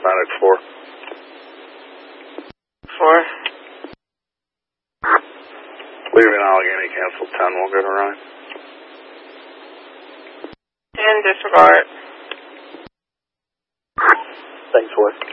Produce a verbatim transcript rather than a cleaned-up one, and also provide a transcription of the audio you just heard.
Nine at four. Four. Leaving Allegheny, cancel ten, we'll go to Ryan. Ten, disregard. Thanks, Roy.